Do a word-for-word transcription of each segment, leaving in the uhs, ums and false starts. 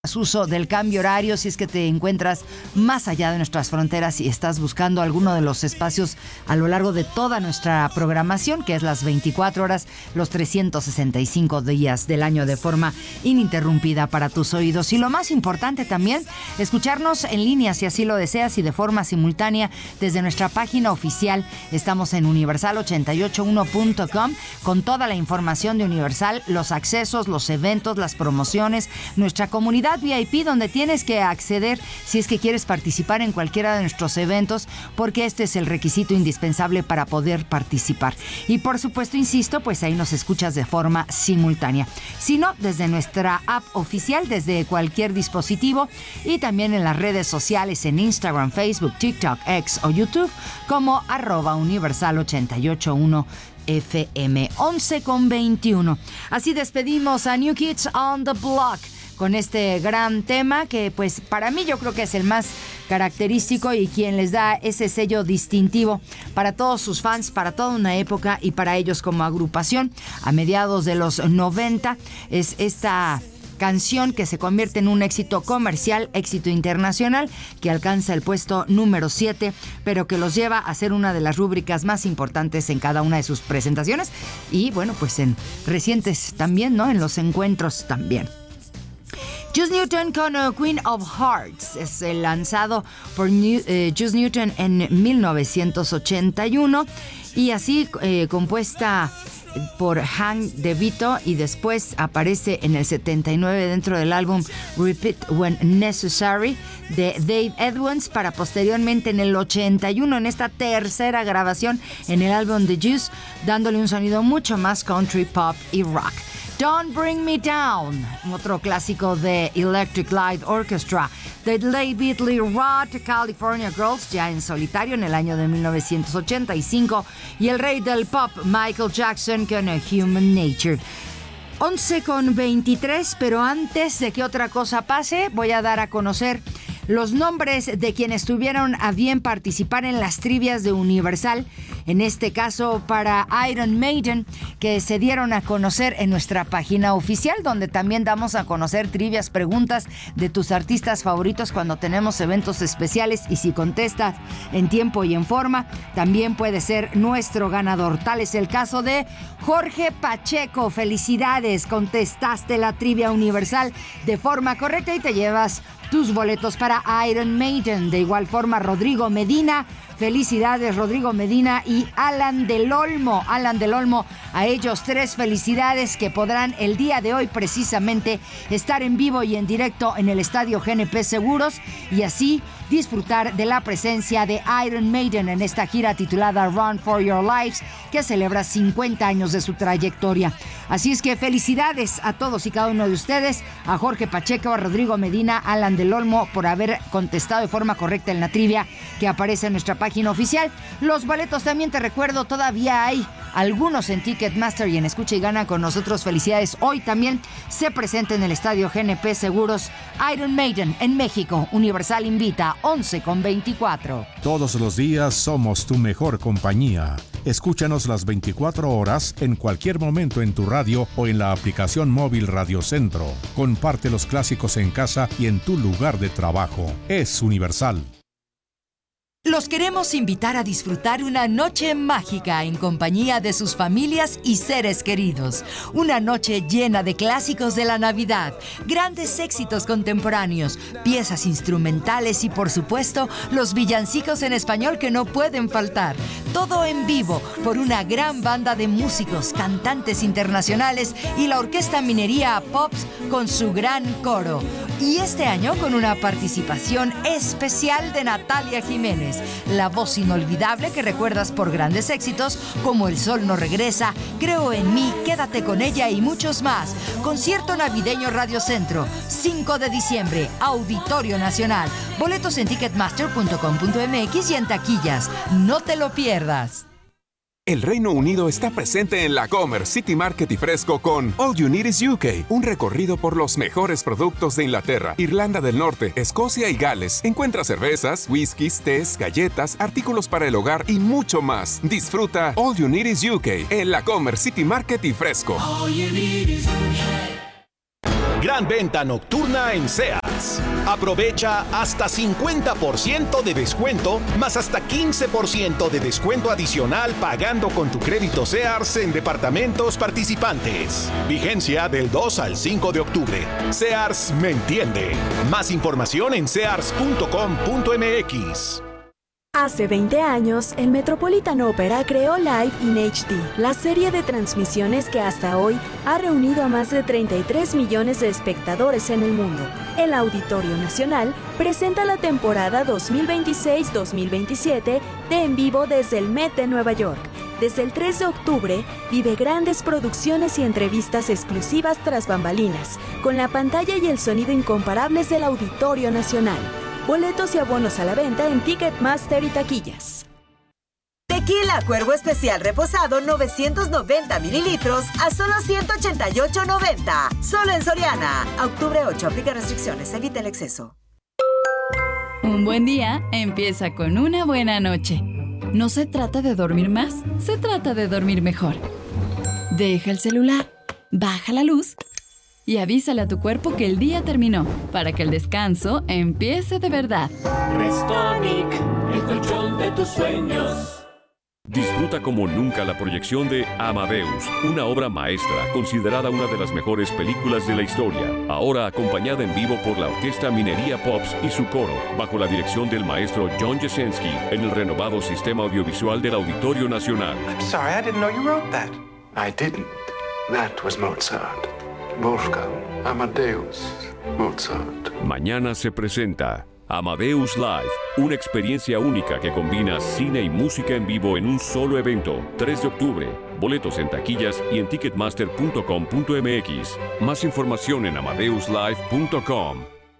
uso del cambio horario si es que te encuentras más allá de nuestras fronteras y estás buscando alguno de los espacios a lo largo de toda nuestra programación, que es las veinticuatro horas, los trescientos sesenta y cinco días del año de forma ininterrumpida para tus oídos. Y lo más importante también, escucharnos en línea si así lo deseas y de forma simultánea desde nuestra página oficial. Estamos en universal ochenta y ocho uno punto com con toda la información de Universal, los accesos, los eventos, las promociones, nuestra comunidad V I P donde tienes que acceder si es que quieres participar en cualquiera de nuestros eventos, porque este es el requisito indispensable para poder participar. Y por supuesto, insisto, pues ahí nos escuchas de forma simultánea. Si no, desde nuestra app oficial, desde cualquier dispositivo y también en las redes sociales en Instagram, Facebook, TikTok, X o YouTube como arroba universal ochenta y ocho uno F M. once con veintiuno. Así despedimos a New Kids on the Block con este gran tema que pues para mí yo creo que es el más característico y quien les da ese sello distintivo para todos sus fans, para toda una época y para ellos como agrupación. A mediados de los noventa es esta canción que se convierte en un éxito comercial, éxito internacional, que alcanza el puesto número siete, pero que los lleva a ser una de las rúbricas más importantes en cada una de sus presentaciones y bueno, pues en recientes también, ¿no? En los encuentros también. Juice Newton con uh, Queen of Hearts es el lanzado por New, eh, Juice Newton en mil novecientos ochenta y uno y así eh, compuesta por Hank DeVito y después aparece en el setenta y nueve dentro del álbum Repeat When Necessary de Dave Edmunds, para posteriormente en el ochenta y uno en esta tercera grabación en el álbum The Juice, dándole un sonido mucho más country, pop y rock. Don't Bring Me Down, otro clásico de Electric Light Orchestra, The David Lee Roth, California Girls, ya en solitario en el año de mil novecientos ochenta y cinco, y el rey del pop, Michael Jackson, con A Human Nature. once con veintitrés, pero antes de que otra cosa pase, voy a dar a conocer los nombres de quienes tuvieron a bien participar en las trivias de Universal, en este caso para Iron Maiden, que se dieron a conocer en nuestra página oficial, donde también damos a conocer trivias, preguntas de tus artistas favoritos cuando tenemos eventos especiales, y si contestas en tiempo y en forma, también puede ser nuestro ganador. Tal es el caso de Jorge Pacheco. Felicidades, contestaste la trivia Universal de forma correcta y te llevas tus boletos para Iron Maiden. De igual forma, Rodrigo Medina. Felicidades, Rodrigo Medina y Alan del Olmo. Alan del Olmo, a ellos tres felicidades, que podrán el día de hoy precisamente estar en vivo y en directo en el Estadio G N P Seguros y así disfrutar de la presencia de Iron Maiden en esta gira titulada Run for Your Lives, que celebra cincuenta años de su trayectoria. Así es que felicidades a todos y cada uno de ustedes, a Jorge Pacheco, a Rodrigo Medina, a Alan del Olmo, por haber contestado de forma correcta en la trivia que aparece en nuestra página oficial. Los boletos también, te recuerdo, todavía hay algunos en Ticketmaster y en Escucha y Gana con nosotros. Felicidades. Hoy también se presenta en el Estadio G N P Seguros Iron Maiden en México. Universal invita. Once con veinticuatro. Todos los días somos tu mejor compañía. Escúchanos las veinticuatro horas en cualquier momento en tu radio o en la aplicación móvil Radio Centro. Comparte los clásicos en casa y en tu lugar de trabajo. Es Universal. Los queremos invitar a disfrutar una noche mágica en compañía de sus familias y seres queridos. Una noche llena de clásicos de la Navidad, grandes éxitos contemporáneos, piezas instrumentales y, por supuesto, los villancicos en español que no pueden faltar. Todo en vivo por una gran banda de músicos, cantantes internacionales y la Orquesta Minería Pops con su gran coro. Y este año con una participación especial de Natalia Jiménez, la voz inolvidable que recuerdas por grandes éxitos como El Sol no regresa, Creo en mí, Quédate con ella y muchos más. Concierto navideño Radio Centro, cinco de diciembre, Auditorio Nacional. Boletos en ticketmaster punto com punto m x y en taquillas. No te lo pierdas. El Reino Unido está presente en la Comer City Market y Fresco con All You Need Is U K, un recorrido por los mejores productos de Inglaterra, Irlanda del Norte, Escocia y Gales. Encuentra cervezas, whiskies, tés, galletas, artículos para el hogar y mucho más. Disfruta All You Need Is U K en la Comer City Market y Fresco. All you need is U K. Gran venta nocturna en Sears. Aprovecha hasta cincuenta por ciento de descuento, más hasta quince por ciento de descuento adicional pagando con tu crédito Sears en departamentos participantes. Vigencia del dos al cinco de octubre. Sears me entiende. Más información en sears punto com punto m x. Hace veinte años, el Metropolitan Opera creó Live in H D, la serie de transmisiones que hasta hoy ha reunido a más de treinta y tres millones de espectadores en el mundo. El Auditorio Nacional presenta la temporada dos mil veintiséis dos mil veintisiete de En Vivo desde el Met de Nueva York. Desde el tres de octubre, vive grandes producciones y entrevistas exclusivas tras bambalinas, con la pantalla y el sonido incomparables del Auditorio Nacional. Boletos y abonos a la venta en Ticketmaster y taquillas. Tequila Cuervo Especial Reposado novecientos noventa mililitros a solo ciento ochenta y ocho noventa. Solo en Soriana. A octubre ocho. Aplica restricciones. Evita el exceso. Un buen día empieza con una buena noche. No se trata de dormir más, se trata de dormir mejor. Deja el celular, baja la luz y avísale a tu cuerpo que el día terminó, para que el descanso empiece de verdad. Restonic, el colchón de tus sueños. Disfruta como nunca la proyección de Amadeus, una obra maestra considerada una de las mejores películas de la historia, ahora acompañada en vivo por la Orquesta Minería Pops y su coro, bajo la dirección del maestro John Jasinski, en el renovado sistema audiovisual del Auditorio Nacional. I'm sorry, I didn't know you wrote that. I didn't. That was Mozart. Wolfgang Amadeus Mozart. Mañana se presenta Amadeus Live, una experiencia única que combina cine y música en vivo en un solo evento. tres de octubre. Boletos en taquillas y en ticketmaster punto com punto m x. Más información en amadeus live punto com.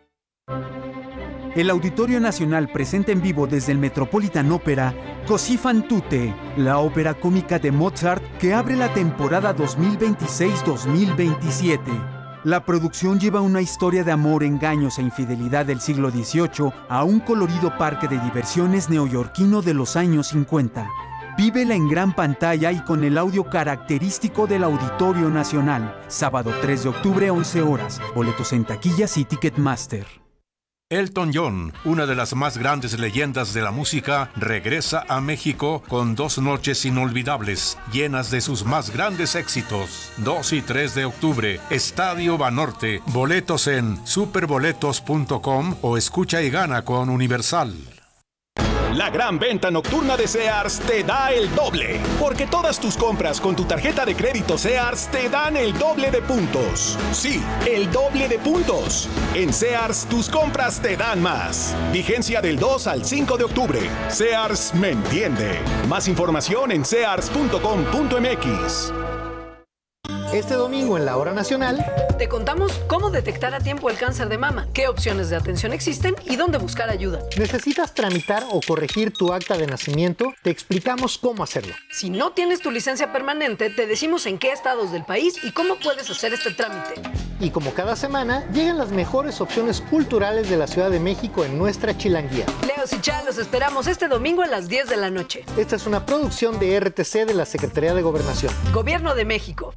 El Auditorio Nacional presenta en vivo desde el Metropolitan Opera Così fan tutte, la ópera cómica de Mozart que abre la temporada dos mil veintiséis dos mil veintisiete. La producción lleva una historia de amor, engaños e infidelidad del siglo dieciocho a un colorido parque de diversiones neoyorquino de los años cincuenta. Vívela en gran pantalla y con el audio característico del Auditorio Nacional. Sábado tres de octubre, once horas. Boletos en taquillas y Ticketmaster. Elton John, una de las más grandes leyendas de la música, regresa a México con dos noches inolvidables, llenas de sus más grandes éxitos. dos y tres de octubre, Estadio Banorte. Boletos en superboletos punto com o escucha y gana con Universal. La gran venta nocturna de Sears te da el doble, porque todas tus compras con tu tarjeta de crédito Sears te dan el doble de puntos. Sí, el doble de puntos. En Sears, tus compras te dan más. Vigencia del dos al cinco de octubre. Sears me entiende. Más información en sears punto com punto m x. Este domingo en la Hora Nacional te contamos cómo detectar a tiempo el cáncer de mama, qué opciones de atención existen y dónde buscar ayuda. ¿Necesitas tramitar o corregir tu acta de nacimiento? Te explicamos cómo hacerlo. Si no tienes tu licencia permanente, te decimos en qué estados del país y cómo puedes hacer este trámite. Y como cada semana, llegan las mejores opciones culturales de la Ciudad de México en nuestra Chilanguía. Leos y Chá, los esperamos este domingo a las diez de la noche. Esta es una producción de R T C de la Secretaría de Gobernación. Gobierno de México.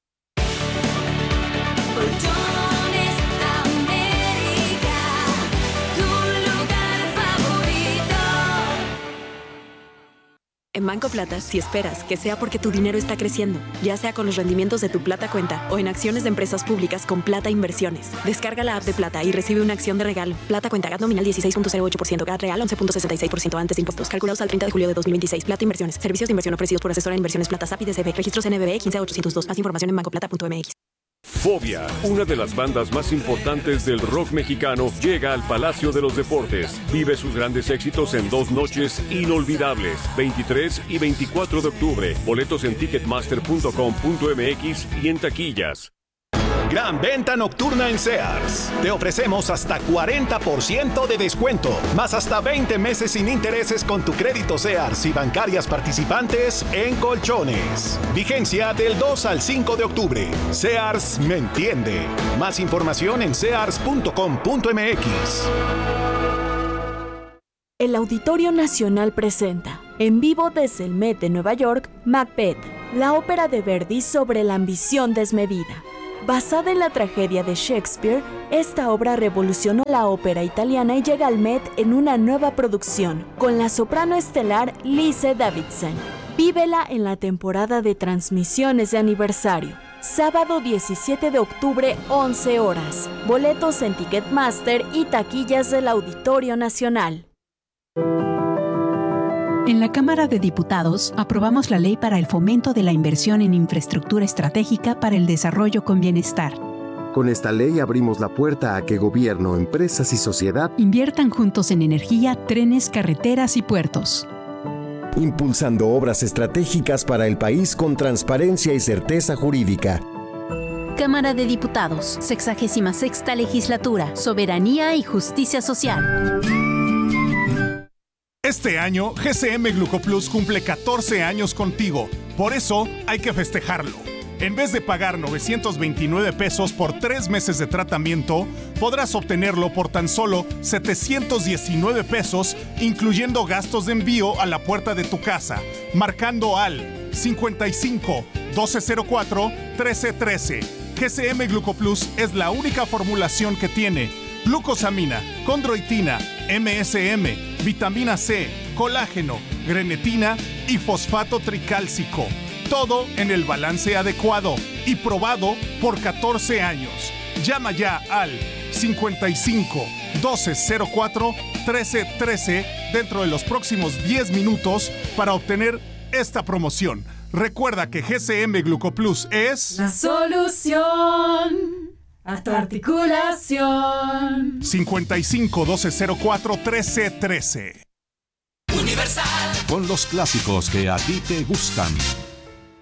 Colchones América, tu lugar favorito. En Banco Plata, si esperas que sea porque tu dinero está creciendo, ya sea con los rendimientos de tu Plata Cuenta o en acciones de empresas públicas con Plata Inversiones, descarga la app de Plata y recibe una acción de regalo. Plata Cuenta, G A T nominal dieciséis punto cero ocho por ciento, G A T real once punto sesenta y seis por ciento antes de impuestos, calculados al treinta de julio de dos mil veintiséis. Plata Inversiones, servicios de inversión ofrecidos por asesora de inversiones Plata S A P y D C B, registros N B B quince ochocientos dos. Más información en banco plata punto m x. Fobia, una de las bandas más importantes del rock mexicano, llega al Palacio de los Deportes. Vive sus grandes éxitos en dos noches inolvidables, veintitrés y veinticuatro de octubre. Boletos en ticketmaster punto com punto m x y en taquillas. Gran venta nocturna en Sears. Te ofrecemos hasta cuarenta por ciento de descuento, más hasta veinte meses sin intereses con tu crédito Sears y bancarias participantes en colchones. Vigencia del dos al cinco de octubre. Sears me entiende. Más información en sears punto com punto m x. El Auditorio Nacional presenta, en vivo desde el Met de Nueva York, Macbeth, la ópera de Verdi sobre la ambición desmedida. Basada en la tragedia de Shakespeare, esta obra revolucionó la ópera italiana y llega al Met en una nueva producción, con la soprano estelar Lise Davidson. Vívela en la temporada de transmisiones de aniversario. Sábado diecisiete de octubre, once horas. Boletos en Ticketmaster y taquillas del Auditorio Nacional. En la Cámara de Diputados aprobamos la Ley para el Fomento de la Inversión en Infraestructura Estratégica para el Desarrollo con Bienestar. Con esta ley abrimos la puerta a que gobierno, empresas y sociedad inviertan juntos en energía, trenes, carreteras y puertos. Impulsando obras estratégicas para el país con transparencia y certeza jurídica. Cámara de Diputados, sexagésima sexta Legislatura, Soberanía y Justicia Social. Este año, G C M Glucoplus cumple catorce años contigo. Por eso, hay que festejarlo. En vez de pagar novecientos veintinueve pesos por tres meses de tratamiento, podrás obtenerlo por tan solo setecientos diecinueve pesos, incluyendo gastos de envío a la puerta de tu casa, marcando al cincuenta y cinco, doce cero cuatro, trece trece. G C M Glucoplus es la única formulación que tiene glucosamina, condroitina, M S M, vitamina C, colágeno, grenetina y fosfato tricálcico. Todo en el balance adecuado y probado por catorce años. Llama ya al cincuenta y cinco, doce cero cuatro, trece trece dentro de los próximos diez minutos para obtener esta promoción. Recuerda que G C M Glucoplus es la solución a tu articulación. cincuenta y cinco, doce cero cuatro, trece trece. Universal. Con los clásicos que a ti te gustan.